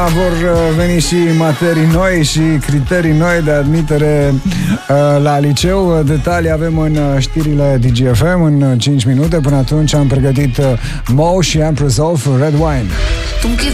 Vor veni și materii noi și criterii noi de admitere la liceu. Detalii avem în știrile DGFM în 5 minute. Până atunci am pregătit Mo și Empress of Red Wine.